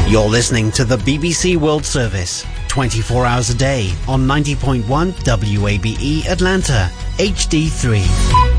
You're listening to the BBC World Service, 24 hours a day on 90.1 WABE Atlanta, HD3.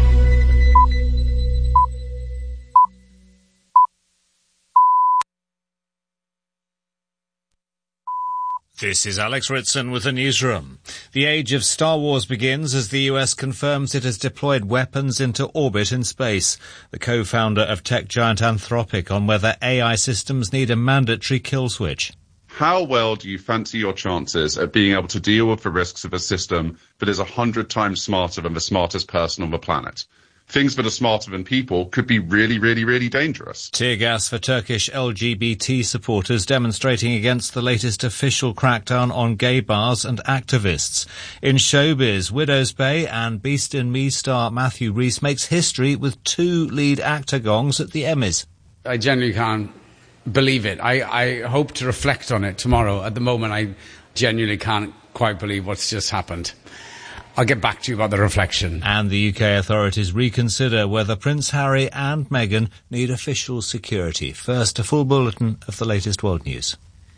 This is Alex Ritson with the newsroom. The age of Star Wars begins as the US confirms it has deployed weapons into orbit in space. The co-founder of tech giant Anthropic on whether AI systems need a mandatory kill switch. How well do you fancy your chances at being able to deal with the risks of a system that is 100 times smarter than the smartest person on the planet? Things that are smarter than people could be really, really, really dangerous. Tear gas for Turkish LGBT supporters demonstrating against the latest official crackdown on gay bars and activists. In showbiz, Widow's Bay and Beast in Me star Matthew Rhys makes history with 2 lead actor gongs at the Emmys. I genuinely can't believe it. I hope to reflect on it tomorrow. At the moment, I genuinely can't quite believe what's just happened. I'll get back to you about the reflection. And the UK authorities reconsider whether Prince Harry and Meghan need official security. First, a full bulletin of the latest world news.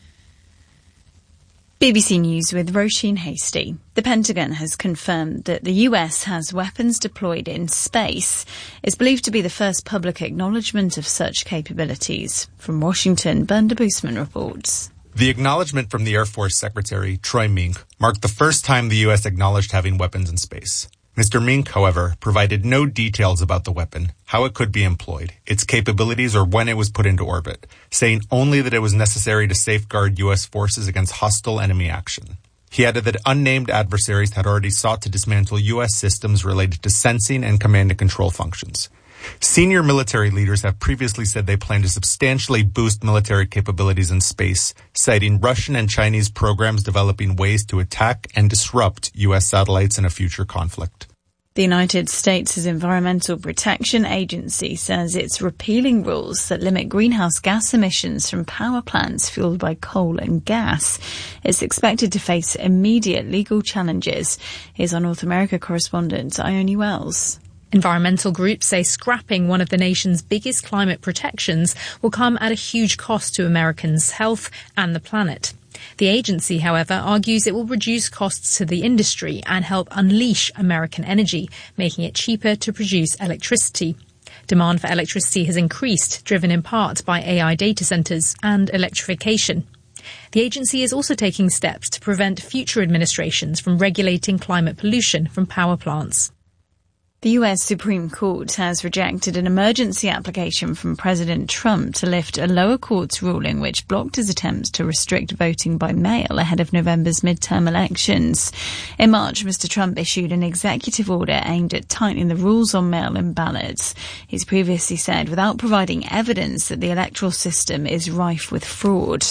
BBC News with Roisin Hastie. The Pentagon has confirmed that the US has weapons deployed in space. It's believed to be the first public acknowledgement of such capabilities. From Washington, Bernda Boosman reports. The acknowledgement from the Air Force Secretary, Troy Mink, marked the first time the U.S. acknowledged having weapons in space. Mr. Mink, however, provided no details about the weapon, how it could be employed, its capabilities, or when it was put into orbit, saying only that it was necessary to safeguard U.S. forces against hostile enemy action. He added that unnamed adversaries had already sought to dismantle U.S. systems related to sensing and command and control functions. Senior military leaders have previously said they plan to substantially boost military capabilities in space, citing Russian and Chinese programs developing ways to attack and disrupt U.S. satellites in a future conflict. The United States' Environmental Protection Agency says it's repealing rules that limit greenhouse gas emissions from power plants fueled by coal and gas. It's expected to face immediate legal challenges. Here's our North America correspondent, Ione Wells. Environmental groups say scrapping one of the nation's biggest climate protections will come at a huge cost to Americans' health and the planet. The agency, however, argues it will reduce costs to the industry and help unleash American energy, making it cheaper to produce electricity. Demand for electricity has increased, driven in part by AI data centers and electrification. The agency is also taking steps to prevent future administrations from regulating climate pollution from power plants. The US Supreme Court has rejected an emergency application from President Trump to lift a lower court's ruling which blocked his attempts to restrict voting by mail ahead of November's midterm elections. In March, Mr. Trump issued an executive order aimed at tightening the rules on mail-in ballots. He's previously said without providing evidence that the electoral system is rife with fraud.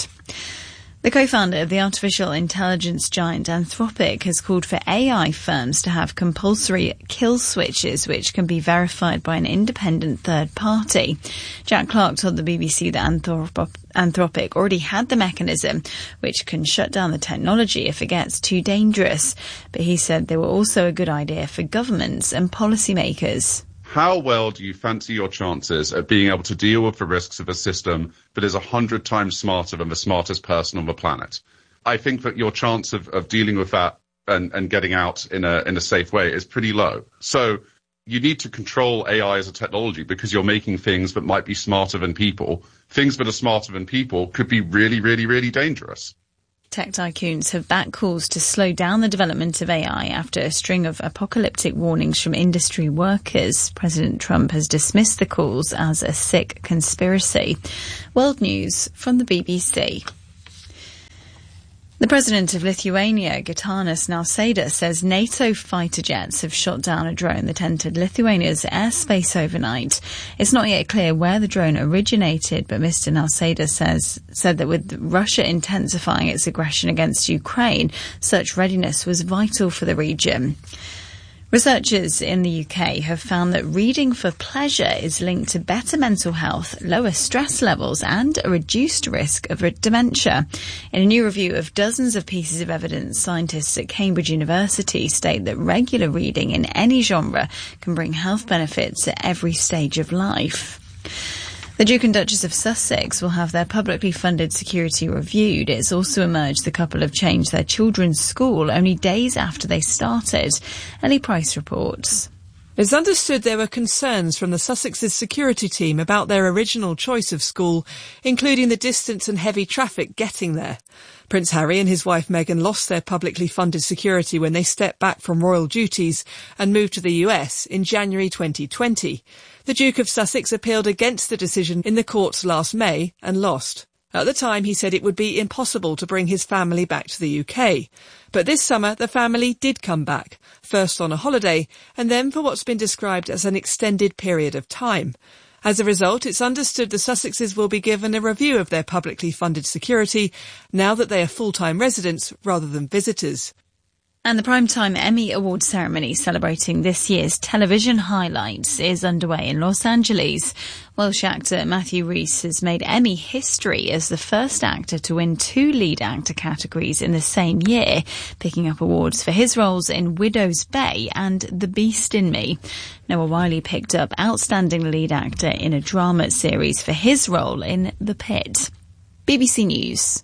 The co-founder of the artificial intelligence giant Anthropic has called for AI firms to have compulsory kill switches which can be verified by an independent third party. Jack Clark told the BBC that Anthropic already had the mechanism which can shut down the technology if it gets too dangerous. But he said they were also a good idea for governments and policymakers. How well do you fancy your chances at being able to deal with the risks of a system that is 100 times smarter than the smartest person on the planet? I think that your chance of dealing with that and getting out in a safe way is pretty low. So you need to control AI as a technology because you're making things that might be smarter than people. Things that are smarter than people could be really, really, really dangerous. Tech tycoons have backed calls to slow down the development of AI after a string of apocalyptic warnings from industry workers. President Trump has dismissed the calls as a sick conspiracy. World News from the BBC. The president of Lithuania, Gitanas Nausėda, says NATO fighter jets have shot down a drone that entered Lithuania's airspace overnight. It's not yet clear where the drone originated, but Mr. Nausėda said that with Russia intensifying its aggression against Ukraine, such readiness was vital for the region. Researchers in the UK have found that reading for pleasure is linked to better mental health, lower stress levels and a reduced risk of dementia. In a new review of dozens of pieces of evidence, scientists at Cambridge University state that regular reading in any genre can bring health benefits at every stage of life. The Duke and Duchess of Sussex will have their publicly funded security reviewed. It's also emerged the couple have changed their children's school only days after they started. Ellie Price reports. It's understood there were concerns from the Sussex's security team about their original choice of school, including the distance and heavy traffic getting there. Prince Harry and his wife Meghan lost their publicly funded security when they stepped back from royal duties and moved to the US in January 2020. The Duke of Sussex appealed against the decision in the courts last May and lost. At the time, he said it would be impossible to bring his family back to the UK. But this summer, the family did come back, first on a holiday and then for what's been described as an extended period of time. As a result, it's understood the Sussexes will be given a review of their publicly funded security now that they are full-time residents rather than visitors. And the Primetime Emmy Award ceremony celebrating this year's television highlights is underway in Los Angeles. Welsh actor Matthew Rhys has made Emmy history as the first actor to win 2 lead actor categories in the same year, picking up awards for his roles in Widow's Bay and The Beast in Me. Noah Wyle picked up Outstanding Lead Actor in a Drama Series for his role in The Pit. BBC News.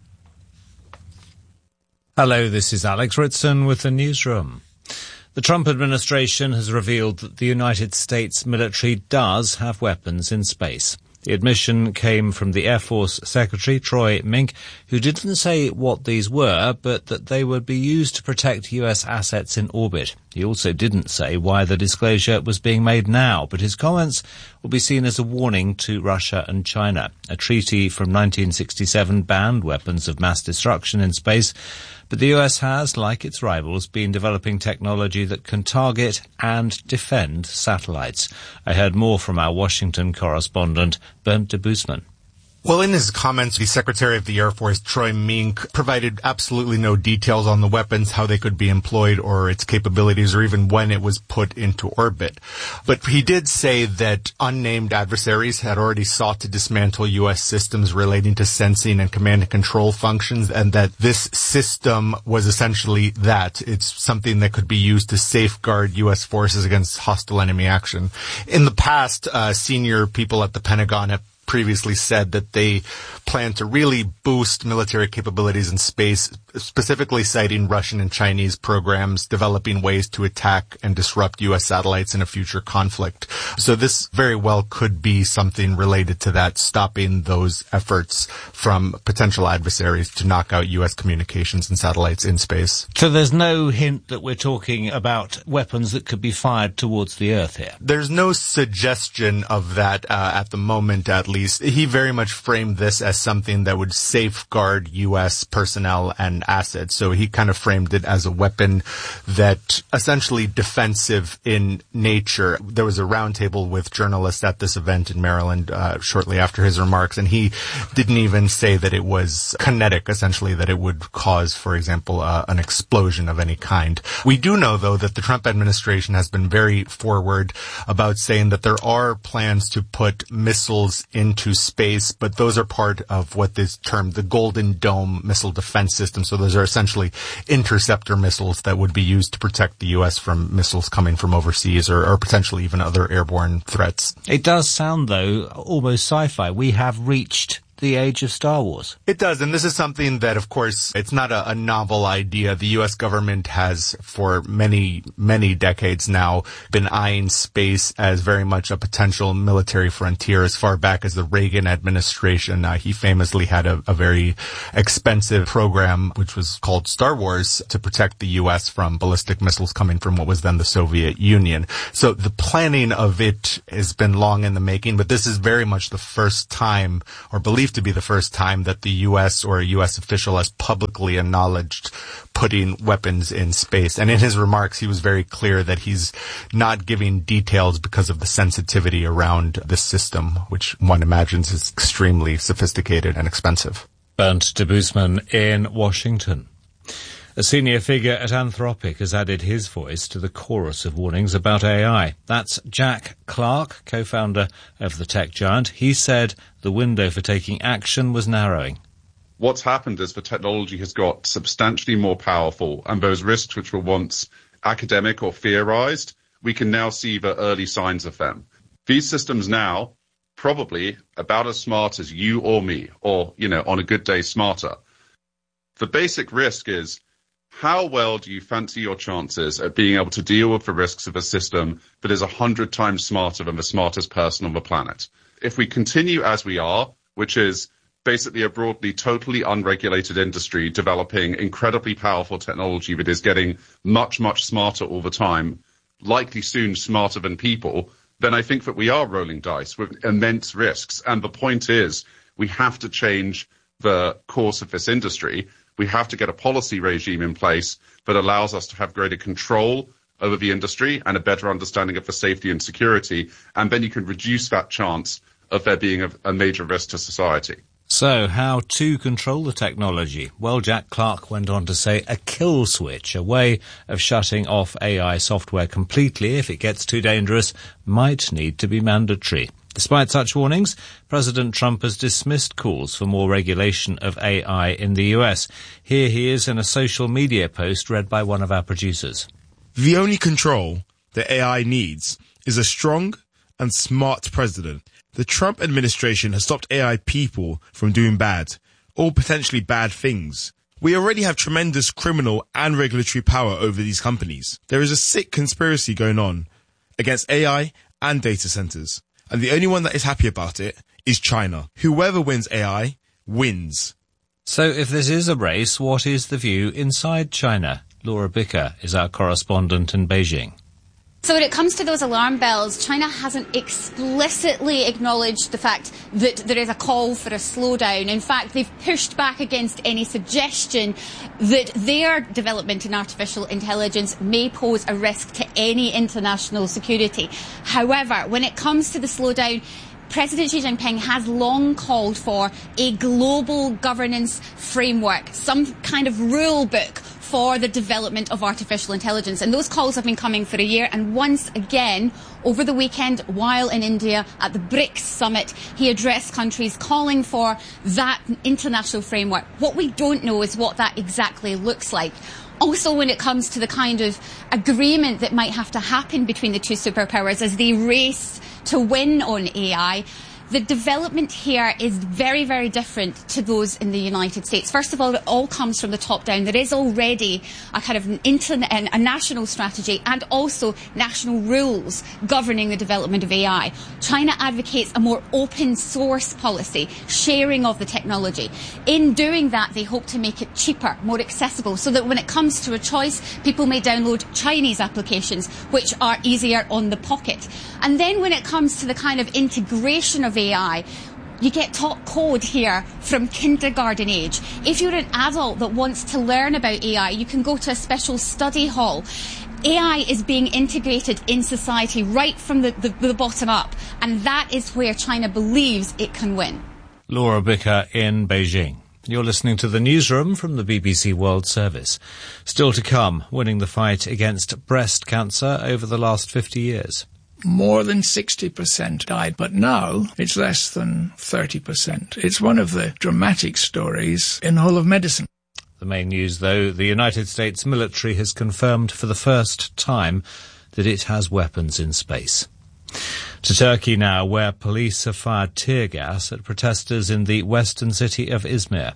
Hello, this is Alex Ritson with the newsroom. The Trump administration has revealed that the United States military does have weapons in space. The admission came from the Air Force Secretary, Troy Mink, who didn't say what these were, but that they would be used to protect US assets in orbit. He also didn't say why the disclosure was being made now, but his comments will be seen as a warning to Russia and China. A treaty from 1967 banned weapons of mass destruction in space, but the US has, like its rivals, been developing technology that can target and defend satellites. I heard more from our Washington correspondent, Bernd de Boosman. Well, in his comments, the Secretary of the Air Force, Troy Mink, provided absolutely no details on the weapons, how they could be employed, or its capabilities, or even when it was put into orbit. But he did say that unnamed adversaries had already sought to dismantle U.S. systems relating to sensing and command and control functions, and that this system was essentially that. It's something that could be used to safeguard U.S. forces against hostile enemy action. In the past, senior people at the Pentagon have previously said that they plan to really boost military capabilities in space, specifically citing Russian and Chinese programs developing ways to attack and disrupt U.S. satellites in a future conflict. So this very well could be something related to that, stopping those efforts from potential adversaries to knock out U.S. communications and satellites in space. So there's no hint that we're talking about weapons that could be fired towards the Earth here? There's no suggestion of that at the moment, at least. He very much framed this as something that would safeguard U.S. personnel and assets. So he kind of framed it as a weapon that essentially defensive in nature. There was a roundtable with journalists at this event in Maryland shortly after his remarks, and he didn't even say that it was kinetic, essentially, that it would cause, for example, an explosion of any kind. We do know, though, that the Trump administration has been very forward about saying that there are plans to put missiles into space, but those are part of what is termed the Golden Dome missile defense system. So those are essentially interceptor missiles that would be used to protect the U.S. from missiles coming from overseas or potentially even other airborne threats. It does sound, though, almost sci-fi. We have reached the age of Star Wars. It does, and this is something that, of course, it's not a novel idea. The U.S. government has, for many, many decades now, been eyeing space as very much a potential military frontier. As far back as the Reagan administration, he famously had a very expensive program, which was called Star Wars, to protect the U.S. from ballistic missiles coming from what was then the Soviet Union. So the planning of it has been long in the making, but this is very much the first time, or believed to be the first time, that the U.S. or a U.S. official has publicly acknowledged putting weapons in space. And in his remarks, he was very clear that he's not giving details because of the sensitivity around this system, which one imagines is extremely sophisticated and expensive. Bernd de Boosman in Washington. A senior figure at Anthropic has added his voice to the chorus of warnings about AI. That's Jack Clark, co-founder of the tech giant. He said the window for taking action was narrowing. What's happened is the technology has got substantially more powerful, and those risks which were once academic or theorized, we can now see the early signs of them. These systems now probably about as smart as you or me, or, on a good day, smarter. The basic risk is, how well do you fancy your chances at being able to deal with the risks of a system that is 100 times smarter than the smartest person on the planet? If we continue as we are, which is basically a broadly totally unregulated industry developing incredibly powerful technology that is getting much, much smarter all the time, likely soon smarter than people, then I think that we are rolling dice with immense risks. And the point is, we have to change the course of this industry. We have to get a policy regime in place that allows us to have greater control over the industry and a better understanding of the safety and security. And then you can reduce that chance of there being a major risk to society. So, how to control the technology? Well, Jack Clark went on to say a kill switch, a way of shutting off AI software completely if it gets too dangerous, might need to be mandatory. Despite such warnings, President Trump has dismissed calls for more regulation of AI in the US. Here he is in a social media post read by one of our producers. The only control that AI needs is a strong and smart president. The Trump administration has stopped AI people from doing bad, or potentially bad things. We already have tremendous criminal and regulatory power over these companies. There is a sick conspiracy going on against AI and data centers. And the only one that is happy about it is China. Whoever wins AI wins. So if this is a race, what is the view inside China? Laura Bicker is our correspondent in Beijing. So when it comes to those alarm bells, China hasn't explicitly acknowledged the fact that there is a call for a slowdown. In fact, they've pushed back against any suggestion that their development in artificial intelligence may pose a risk to any international security. However, when it comes to the slowdown, President Xi Jinping has long called for a global governance framework, some kind of rule book for the development of artificial intelligence. And those calls have been coming for a year. And once again, over the weekend, while in India at the BRICS summit, he addressed countries calling for that international framework. What we don't know is what that exactly looks like. Also, when it comes to the kind of agreement that might have to happen between the two superpowers as they race to win on AI, the development here is very, very different to those in the United States. First of all, it all comes from the top down. There is already a kind of a national strategy and also national rules governing the development of AI. China advocates a more open source policy, sharing of the technology. In doing that, they hope to make it cheaper, more accessible, so that when it comes to a choice, people may download Chinese applications, which are easier on the pocket. And then when it comes to the kind of integration of AI, you get taught code here from kindergarten age. If you're an adult that wants to learn about AI, you can go to a special study hall. AI is being integrated in society right from the bottom up, and that is where China believes it can win. Laura Bicker in Beijing. You're listening to the newsroom from the BBC World Service. Still to come, winning the fight against breast cancer over the last 50 years. More than 60% died, but now it's less than 30%. It's one of the dramatic stories in the whole of medicine. The main news, though, the United States military has confirmed for the first time that it has weapons in space. To Turkey now, where police have fired tear gas at protesters in the western city of Izmir.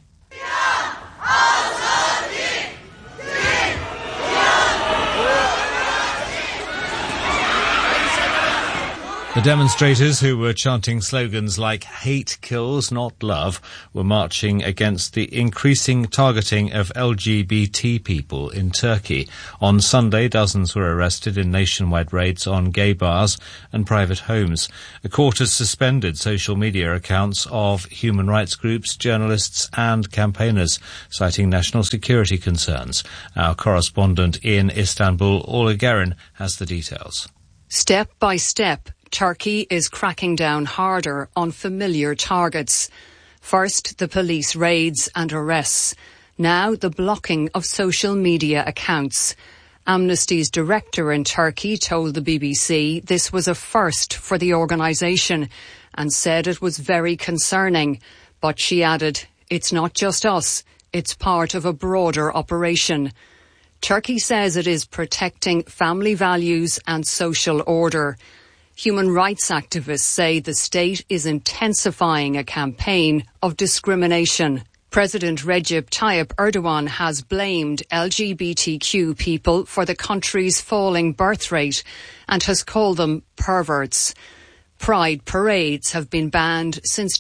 The demonstrators, who were chanting slogans like "hate kills, not love," were marching against the increasing targeting of LGBT people in Turkey. On Sunday, dozens were arrested in nationwide raids on gay bars and private homes. A court has suspended social media accounts of human rights groups, journalists and campaigners, citing national security concerns. Our correspondent in Istanbul, Orla Guerin, has the details. Step by step, Turkey is cracking down harder on familiar targets. First, the police raids and arrests. Now, the blocking of social media accounts. Amnesty's director in Turkey told the BBC this was a first for the organisation and said it was very concerning. But she added, it's not just us, it's part of a broader operation. Turkey says it is protecting family values and social order. Human rights activists say the state is intensifying a campaign of discrimination. President Recep Tayyip Erdogan has blamed LGBTQ people for the country's falling birth rate and has called them perverts. Pride parades have been banned since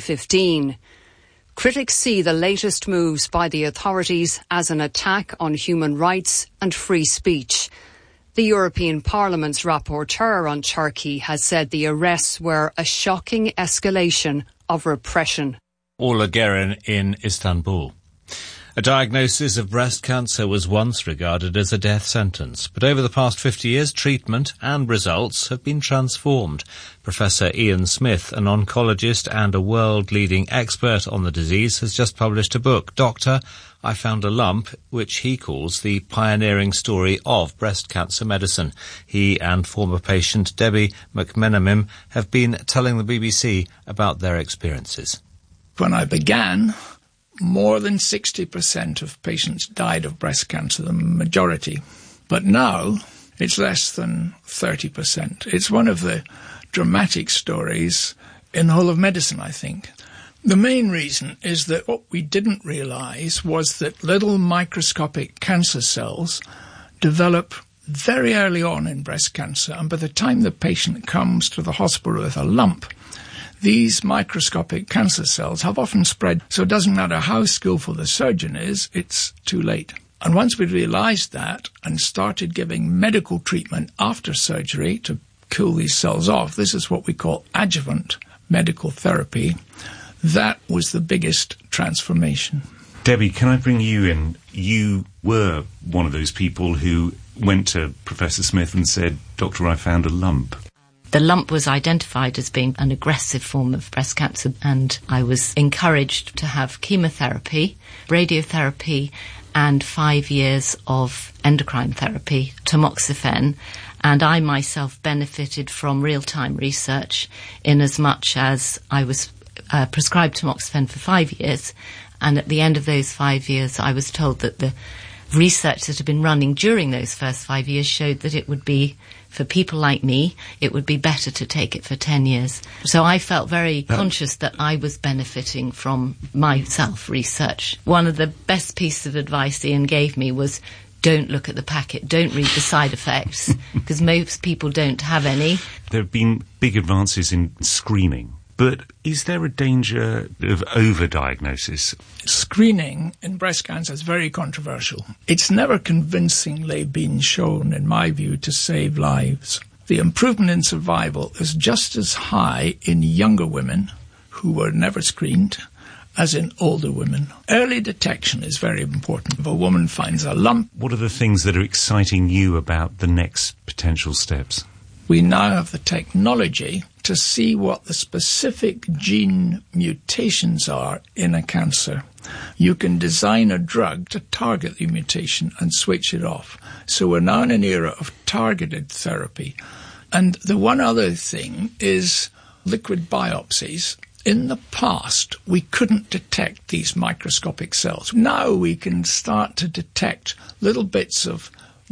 2015. Critics see the latest moves by the authorities as an attack on human rights and free speech. The European Parliament's rapporteur on Turkey has said the arrests were a shocking escalation of repression. Orla Guerin in Istanbul. A diagnosis of breast cancer was once regarded as a death sentence, but over the past 50 years, treatment and results have been transformed. Professor Ian Smith, an oncologist and a world-leading expert on the disease, has just published a book, Doctor, I Found a Lump, which he calls the pioneering story of breast cancer medicine. He and former patient Debbie McMenamim have been telling the BBC about their experiences. When I began, more than 60% of patients died of breast cancer, the majority. But now it's less than 30%. It's one of the dramatic stories in the whole of medicine, I think. The main reason is that what we didn't realise was that little microscopic cancer cells develop very early on in breast cancer, and by the time the patient comes to the hospital with a lump, these microscopic cancer cells have often spread, so it doesn't matter how skillful the surgeon is, it's too late. And once we realised that and started giving medical treatment after surgery to kill these cells off, this is what we call adjuvant medical therapy, that was the biggest transformation. Debbie, can I bring you in? You were one of those people who went to Professor Smith and said, Doctor, I found a lump. The lump was identified as being an aggressive form of breast cancer, and I was encouraged to have chemotherapy, radiotherapy, and 5 years of endocrine therapy, tamoxifen, and I myself benefited from real-time research in as much as I was prescribed tamoxifen for 5 years, and at the end of those 5 years I was told that the research that had been running during those first 5 years showed that it would be, for people like me, it would be better to take it for 10 years. So I felt very conscious that I was benefiting from myself research. One of the best pieces of advice Ian gave me was, don't look at the packet, don't read the side effects, because most people don't have any. There have been big advances in screening, but is there a danger of overdiagnosis? Screening in breast cancer is very controversial. It's never convincingly been shown, in my view, to save lives. The improvement in survival is just as high in younger women who were never screened as in older women. Early detection is very important. If a woman finds a lump... What are the things that are exciting you about the next potential steps? We now have the technology to see what the specific gene mutations are in a cancer. You can design a drug to target the mutation and switch it off. So we're now in an era of targeted therapy. And the one other thing is liquid biopsies. In the past, we couldn't detect these microscopic cells. Now we can start to detect little bits of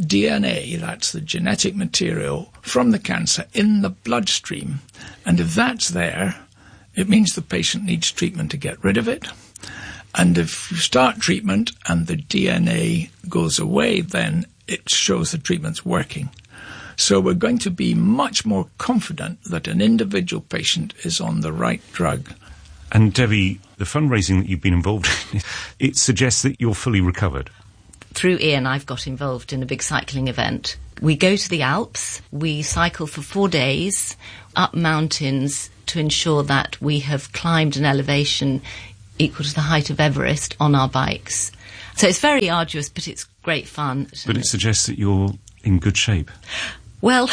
DNA, that's the genetic material, from the cancer in the bloodstream. And if that's there, it means the patient needs treatment to get rid of it. And if you start treatment and the DNA goes away, then it shows the treatment's working. So we're going to be much more confident that an individual patient is on the right drug. And Debbie, the fundraising that you've been involved in, it suggests that you're fully recovered. Through Ian, I've got involved in a big cycling event. We go to the Alps, we cycle for 4 days up mountains to ensure that we have climbed an elevation equal to the height of Everest on our bikes. So it's very arduous, but it's great fun. But it suggests that you're in good shape. Well,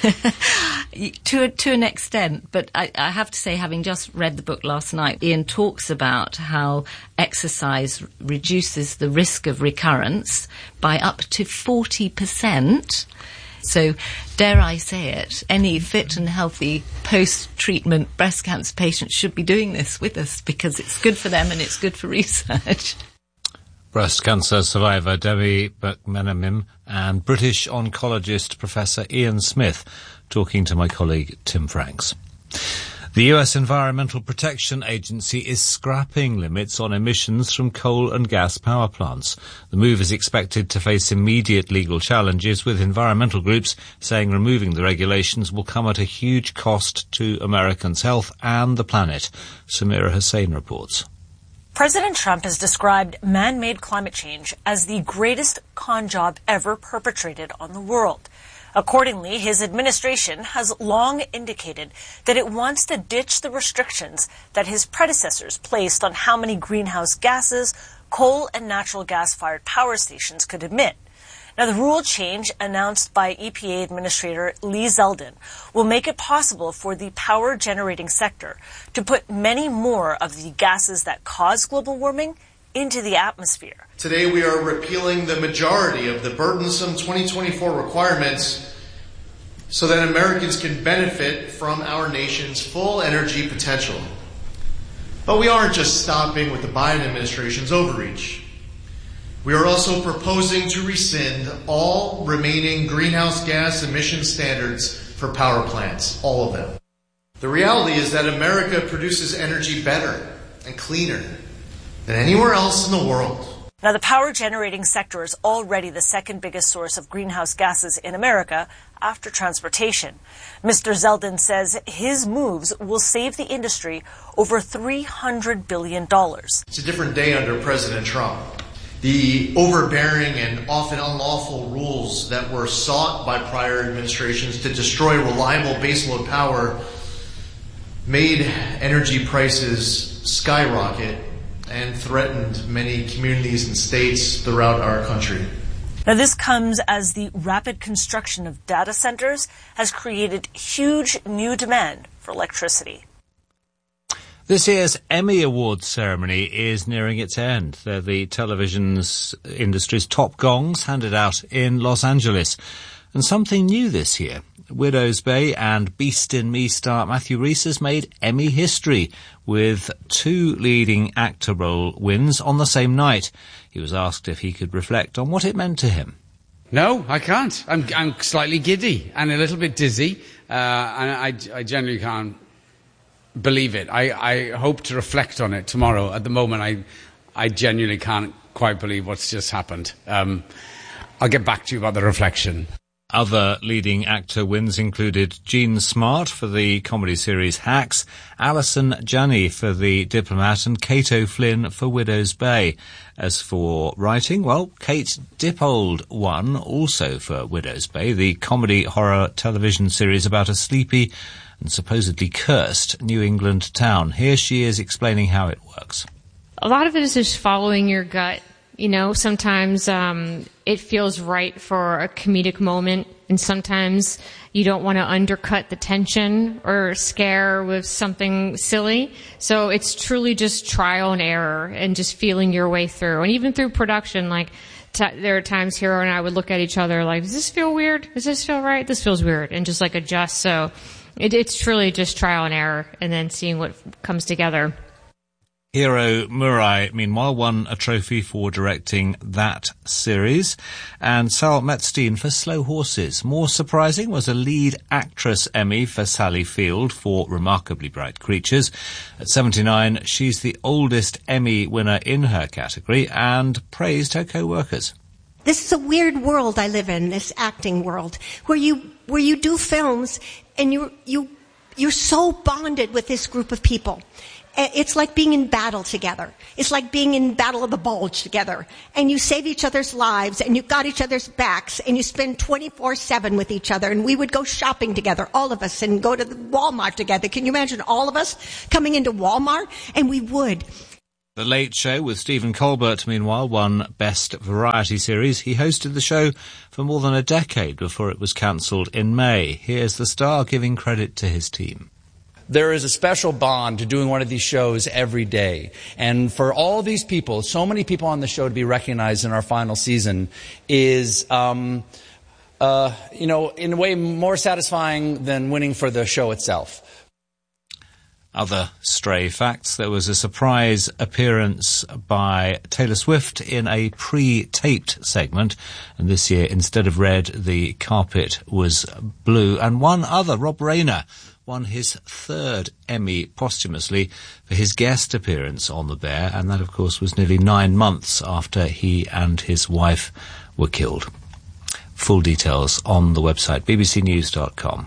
to an extent, but I have to say, having just read the book last night, Ian talks about how exercise reduces the risk of recurrence by up to 40%. So, dare I say it, any fit and healthy post-treatment breast cancer patient should be doing this with us because it's good for them and it's good for research. Breast cancer survivor Debbie McMenamim and British oncologist Professor Ian Smith talking to my colleague Tim Franks. The US Environmental Protection Agency is scrapping limits on emissions from coal and gas power plants. The move is expected to face immediate legal challenges, with environmental groups saying removing the regulations will come at a huge cost to Americans' health and the planet. Samira Hussain reports. President Trump has described man-made climate change as the greatest con job ever perpetrated on the world. Accordingly, his administration has long indicated that it wants to ditch the restrictions that his predecessors placed on how many greenhouse gases coal and natural gas-fired power stations could emit. Now, the rule change announced by EPA Administrator Lee Zeldin will make it possible for the power-generating sector to put many more of the gases that cause global warming into the atmosphere. Today we are repealing the majority of the burdensome 2024 requirements so that Americans can benefit from our nation's full energy potential. But we aren't just stopping with the Biden administration's overreach. We are also proposing to rescind all remaining greenhouse gas emission standards for power plants, all of them. The reality is that America produces energy better and cleaner than anywhere else in the world. Now, the power generating sector is already the second biggest source of greenhouse gases in America after transportation. Mr. Zeldin says his moves will save the industry over $300 billion. It's a different day under President Trump. The overbearing and often unlawful rules that were sought by prior administrations to destroy reliable baseload power made energy prices skyrocket and threatened many communities and states throughout our country. Now, this comes as the rapid construction of data centers has created huge new demand for electricity. This year's Emmy Awards ceremony is nearing its end. They're the television's industry's top gongs handed out in Los Angeles. And something new this year. Widow's Bay and Beast in Me star Matthew Rhys has made Emmy history with 2 leading actor role wins on the same night. He was asked if he could reflect on what it meant to him. No, I can't. I'm slightly giddy and a little bit dizzy, and I generally can't believe it. I hope to reflect on it tomorrow. At the moment, I genuinely can't quite believe what's just happened. I'll get back to you about the reflection. Other leading actor wins included Gene Smart for the comedy series Hacks, Alison Janney for The Diplomat, and Kate O'Flynn for Widow's Bay. As for writing, well, Kate Dippold won also for Widow's Bay, the comedy horror television series about a sleepy and supposedly cursed New England town. Here she is explaining how it works. A lot of it is just following your gut. You know, sometimes it feels right for a comedic moment, and sometimes you don't want to undercut the tension or scare with something silly. So it's truly just trial and error and just feeling your way through. And even through production, like there are times Hero and I would look at each other like, does this feel weird? Does this feel right? This feels weird. And just like adjust. So it's truly just trial and error and then seeing what comes together. Hiro Murai, meanwhile, won a trophy for directing that series, and Sal Metzstein for Slow Horses. More surprising was a lead actress Emmy for Sally Field for Remarkably Bright Creatures. At 79, she's the oldest Emmy winner in her category and praised her co-workers. This is a weird world I live in, this acting world, where you do films and you're so bonded with this group of people. It's like being in battle together. It's like being in Battle of the Bulge together. And you save each other's lives, and you've got each other's backs, and you spend 24/7 with each other. And we would go shopping together, all of us, and go to the Walmart together. Can you imagine all of us coming into Walmart? And we would. The Late Show with Stephen Colbert, meanwhile, won Best Variety Series. He hosted the show for more than a decade before it was cancelled in May. Here's the star giving credit to his team. There is a special bond to doing one of these shows every day. And for all these people, so many people on the show to be recognized in our final season is, in a way more satisfying than winning for the show itself. Other stray facts: there was a surprise appearance by Taylor Swift in a pre-taped segment, and this year, instead of red, the carpet was blue. And one other, Rob Reiner, won his third Emmy posthumously for his guest appearance on The Bear, and that, of course, was nearly 9 months after he and his wife were killed. Full details on the website bbcnews.com.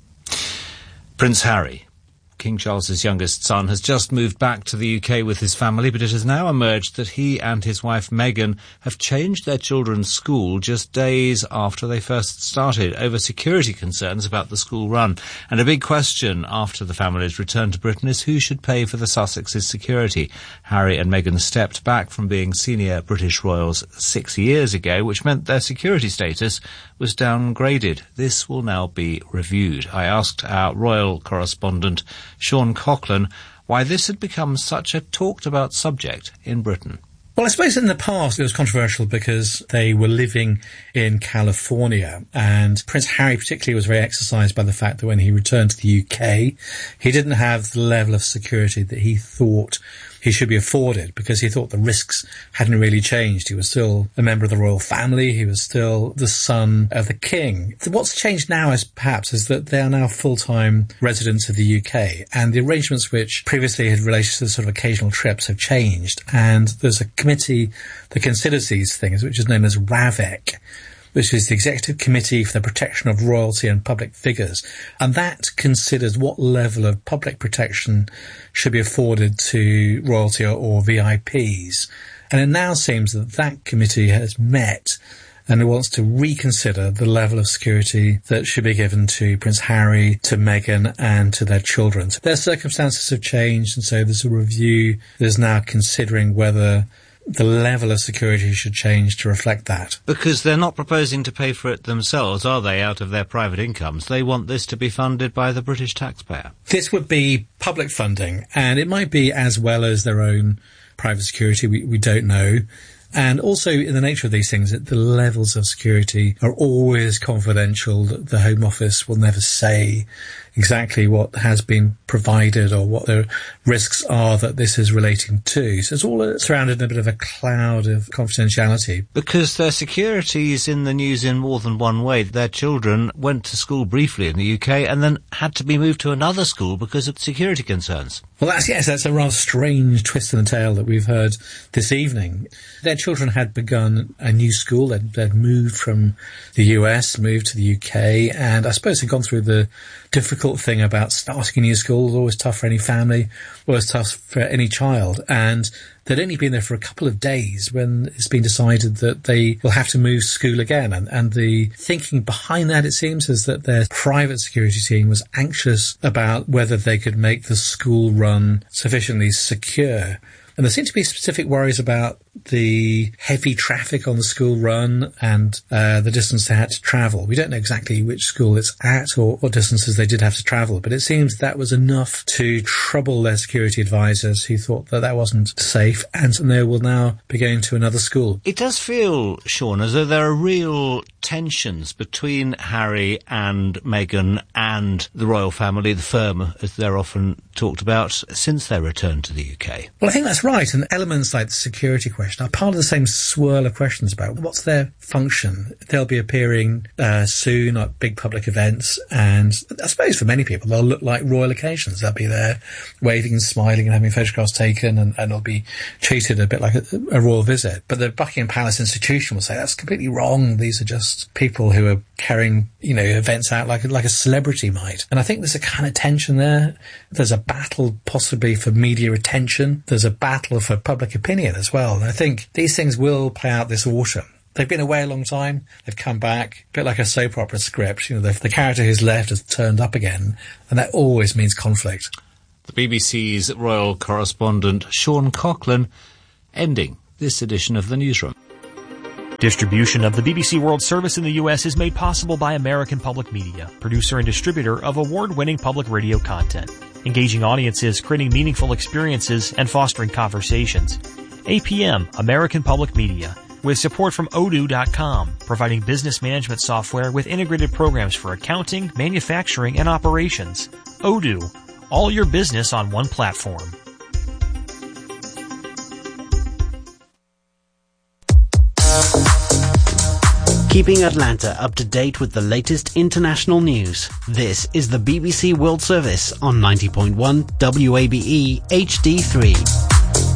Prince Harry, King Charles's youngest son, has just moved back to the UK with his family, but it has now emerged that he and his wife Meghan have changed their children's school just days after they first started over security concerns about the school run. And a big question after the family's return to Britain is who should pay for the Sussex's security. Harry and Meghan stepped back from being senior British royals 6 years ago, which meant their security status was downgraded. This will now be reviewed. I asked our royal correspondent Sean Coughlin why this had become such a talked-about subject in Britain. Well, I suppose in the past it was controversial because they were living in California, and Prince Harry particularly was very exercised by the fact that when he returned to the UK, he didn't have the level of security that he thought he should be afforded, because he thought the risks hadn't really changed. He was still a member of the royal family. He was still the son of the king. What's changed now is that they are now full-time residents of the UK, and the arrangements which previously had related to sort of occasional trips have changed. And there's a committee that considers these things, which is known as RAVEC, which is the Executive Committee for the Protection of Royalty and Public Figures. And that considers what level of public protection should be afforded to royalty or VIPs. And it now seems that that committee has met and it wants to reconsider the level of security that should be given to Prince Harry, to Meghan, and to their children. Their circumstances have changed, and so there's a review that is now considering whether the level of security should change to reflect that. Because they're not proposing to pay for it themselves, are they, out of their private incomes? They want this to be funded by the British taxpayer. This would be public funding, and it might be as well as their own private security. We don't know. And also, in the nature of these things, the levels of security are always confidential. The Home Office will never say exactly what has been provided or what the risks are that this is relating to. So it's all surrounded in a bit of a cloud of confidentiality. Because their security is in the news in more than one way. Their children went to school briefly in the UK and then had to be moved to another school because of security concerns. Well, that's a rather strange twist in the tale that we've heard this evening. Their children had begun a new school. They'd moved from the US, moved to the UK, and I suppose they'd gone through the difficult thing about starting a new school. It's always tough for any family, always tough for any child. And they'd only been there for a couple of days when it's been decided that they will have to move school again. And the thinking behind that, it seems, is that their private security team was anxious about whether they could make the school run sufficiently secure. And there seem to be specific worries about the heavy traffic on the school run and the distance they had to travel. We don't know exactly which school it's at or what distances they did have to travel, but it seems that was enough to trouble their security advisors who thought that wasn't safe, and they will now be going to another school. It does feel, Sean, as though there are real tensions between Harry and Meghan and the royal family, the firm, as they're often talked about, since their return to the UK. Well, I think that's right, and elements like the security question are part of the same swirl of questions about what's their function. They'll be appearing soon at big public events, and I suppose for many people they'll look like royal occasions. They'll be there waving and smiling and having photographs taken, and they'll be treated a bit like a royal visit. But the Buckingham Palace institution will say that's completely wrong. These are just people who are carrying, events out like a celebrity might. And I think there's a kind of tension there. There's a battle possibly for media attention. There's a battle for public opinion as well. And I think these things will play out this autumn. They've been away a long time. They've come back, a bit like a soap opera script. The character who's left has turned up again, and that always means conflict. The BBC's royal correspondent, Sean Coughlin, ending this edition of the Newsroom. Distribution of the BBC World Service in the U.S. is made possible by American Public Media, producer and distributor of award-winning public radio content, engaging audiences, creating meaningful experiences, and fostering conversations. APM, American Public Media, with support from Odoo.com, providing business management software with integrated programs for accounting, manufacturing, and operations. Odoo, All your business on one platform. Keeping Atlanta up to date with the latest international news. This is the BBC World Service on 90.1 WABE HD3.